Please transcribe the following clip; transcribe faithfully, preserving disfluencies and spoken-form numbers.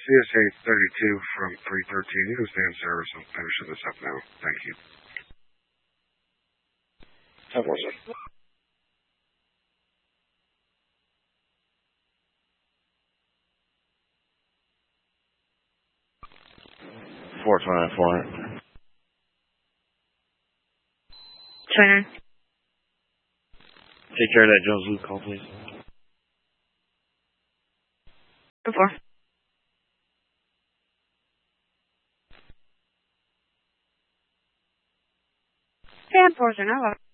C S eight thirty-two from three thirteen. You can stay in service. I'm finishing this up now. Thank you. Of course, sir. four twenty-nine, four hundred. twenty-nine. Take care of that Jones Luke call, please. Before. ten four zero.